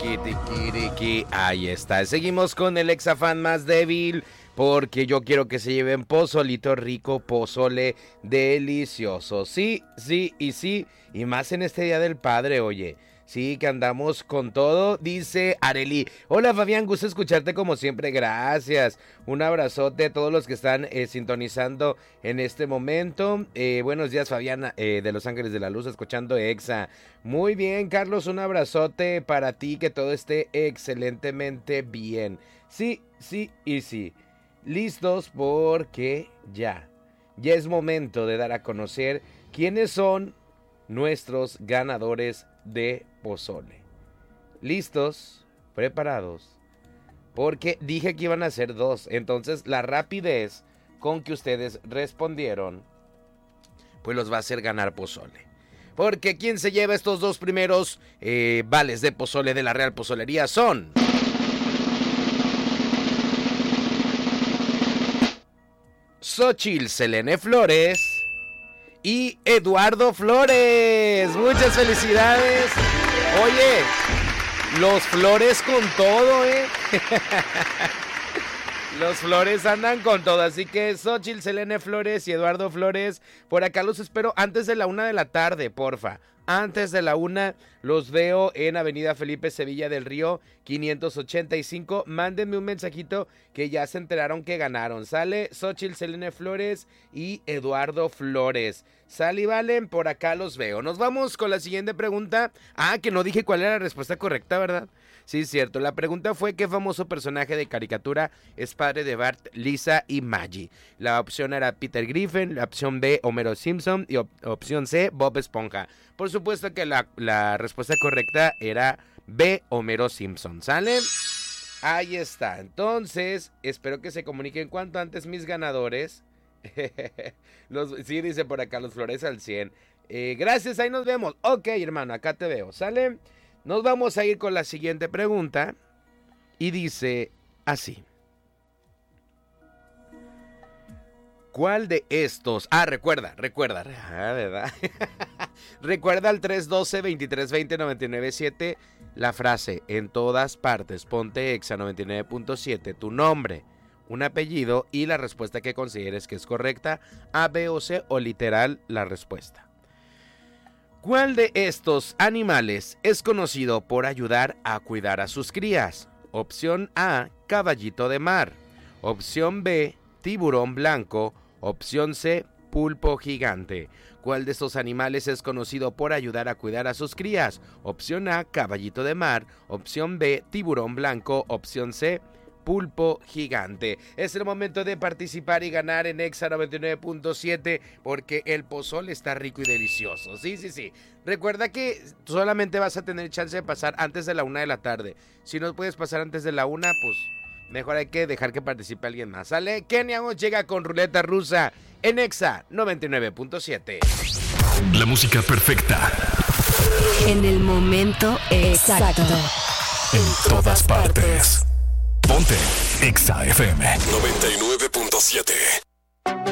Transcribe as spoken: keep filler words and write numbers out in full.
Tiki, tiki, tiki. Ahí está. Seguimos con el exafán más débil, porque yo quiero que se lleven pozolito rico, pozole delicioso. Sí, sí y sí. Y más en este Día del Padre, oye. Sí, que andamos con todo, dice Areli. Hola Fabián, gusto escucharte como siempre, gracias. Un abrazote a todos los que están eh, sintonizando en este momento. Eh, buenos días Fabián eh, de Los Ángeles de la Luz, escuchando Exa. Muy bien Carlos, un abrazote para ti, que todo esté excelentemente bien. Sí, sí y sí. Listos porque ya, ya es momento de dar a conocer quiénes son nuestros ganadores de pozole. ¿Listos? ¿Preparados? Porque dije que iban a ser dos. Entonces la rapidez con que ustedes respondieron, pues los va a hacer ganar pozole. Porque quien se lleva estos dos primeros eh, vales de pozole de la Real Pozolería son... Xochitl Selene Flores y Eduardo Flores. Muchas felicidades. Oye, los Flores con todo, ¿eh? Los Flores andan con todo, así que Xochitl Selene Flores y Eduardo Flores, por acá los espero antes de la una de la tarde, porfa. Antes de la una los veo en Avenida Felipe Sevilla del Río, quinientos ochenta y cinco. Mándenme un mensajito que ya se enteraron que ganaron. Sale Xochitl Selene Flores y Eduardo Flores. Sale y valen, por acá los veo. Nos vamos con la siguiente pregunta. Ah, que no dije cuál era la respuesta correcta, ¿verdad? Sí, cierto. La pregunta fue: ¿qué famoso personaje de caricatura es padre de Bart, Lisa y Maggie? La opción era Peter Griffin, la opción B, Homero Simpson y op- opción C, Bob Esponja. Por supuesto que la, la respuesta correcta era B, Homero Simpson. ¿Sale? Ahí está. Entonces, espero que se comuniquen cuanto antes mis ganadores. los, sí, dice por acá, los Flores al cien. Eh, gracias, ahí nos vemos. Ok, hermano, acá te veo. ¿Sale? Nos vamos a ir con la siguiente pregunta. Y dice así: ¿cuál de estos? Ah, recuerda, recuerda. Ah, ¿verdad? Recuerda al tres uno dos, veintitrés veinte, noventa y nueve siete la frase: en todas partes, ponte Exa noventa y nueve punto siete, tu nombre, un apellido y la respuesta que consideres que es correcta, A, B o C, o literal la respuesta. ¿Cuál de estos animales es conocido por ayudar a cuidar a sus crías? Opción A, caballito de mar. Opción B, tiburón blanco. Opción C, pulpo gigante. ¿Cuál de estos animales es conocido por ayudar a cuidar a sus crías? Opción A, caballito de mar. Opción B, tiburón blanco. Opción C, pulpo gigante. Es el momento de participar y ganar en Exa noventa y nueve punto siete, porque el pozole está rico y delicioso. Sí, sí, sí. Recuerda que solamente vas a tener chance de pasar antes de la una de la tarde. Si no puedes pasar antes de la una, pues mejor hay que dejar que participe alguien más. ¿Sale? Kenia Os llega con Ruleta Rusa en Exa noventa y nueve punto siete. La música perfecta. En el momento exacto. En todas partes. Ponte Exa F M noventa y nueve punto siete.